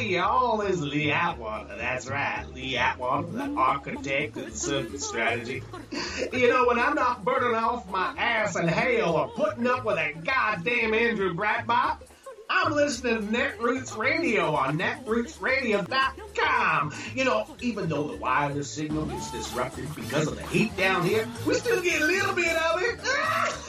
Hey, y'all, it's Lee Atwater. That's right, Lee Atwater, the architect of the circuit strategy. You know, when I'm not burning off my ass in hell or putting up with a goddamn Andrew Breitbart, I'm listening to Netroots Radio on netrootsradio.com. You know, even though the wireless signal gets disrupted because of the heat down here, we still get a little bit of it.